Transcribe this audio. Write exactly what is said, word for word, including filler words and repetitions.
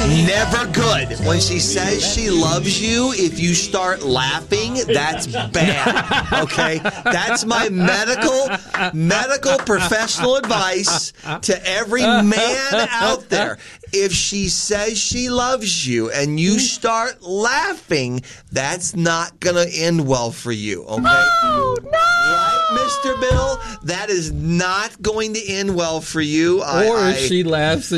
Never good. When she says she loves you, if you start laughing, that's bad. Okay? That's my medical, medical professional advice to every man out there. If she says she loves you and you start laughing, that's not going to end well for you. Okay? Oh, no! Right, Mister Bill? That is not going to end well for you. Or I, if I, she laughs